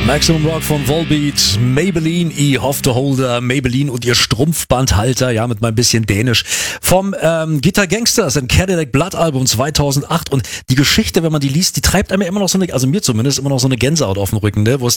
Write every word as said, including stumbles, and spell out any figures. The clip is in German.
Maximum Rock von Volbeat, Maybelline, ich hoffe Holder, Maybelline und ihr Strumpfbandhalter, ja, mit mal ein bisschen Dänisch. Vom ähm, Guitar Gangsters, ein Cadillac Blood Album zweitausendacht, und die Geschichte, wenn man die liest, die treibt einem immer noch so eine, also mir zumindest, immer noch so eine Gänsehaut auf dem Rücken, ne, wo es